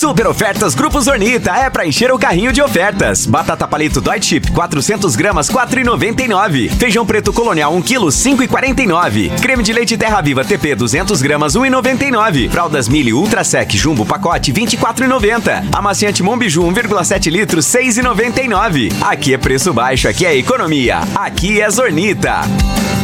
Super ofertas Grupo Zornita é pra encher o carrinho de ofertas. Batata palito Dói Chip 400 gramas 4,99. Feijão preto colonial 1 kg 5,49. Creme de leite Terra Viva TP 200 gramas 1,99. Fraldas Mili Ultra Sec Jumbo pacote 24,90. Amaciante Monbiju 1,7 litros 6,99. Aqui é preço baixo, aqui é economia, aqui é Zornita.